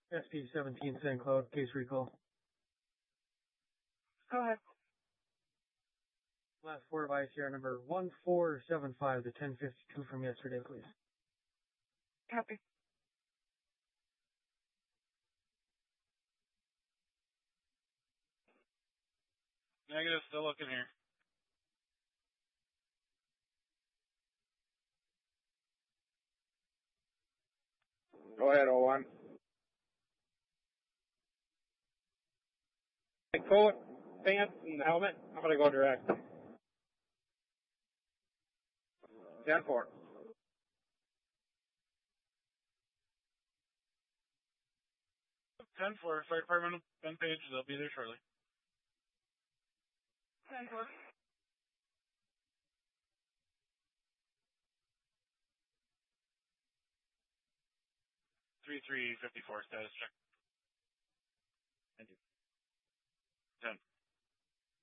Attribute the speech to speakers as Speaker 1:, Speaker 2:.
Speaker 1: SP-17 St. Cloud, case recall.
Speaker 2: Go ahead.
Speaker 1: Last four of ICR number 1475 to 1052 from yesterday, please.
Speaker 2: Copy.
Speaker 3: Negative, still looking here.
Speaker 4: Go ahead, 01.
Speaker 5: My coat, pants, and helmet, I'm going to go direct.
Speaker 4: 10-4.
Speaker 3: 10-4, fire department, Ben Page, they'll be there shortly.
Speaker 2: 10-4.
Speaker 3: 3354, status check.